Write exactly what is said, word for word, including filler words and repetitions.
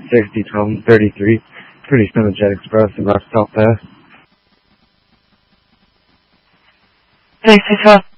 sixty, twelve, and thirty-three. Pretty synergetic for us in Rock South Pass. sixty, twelve,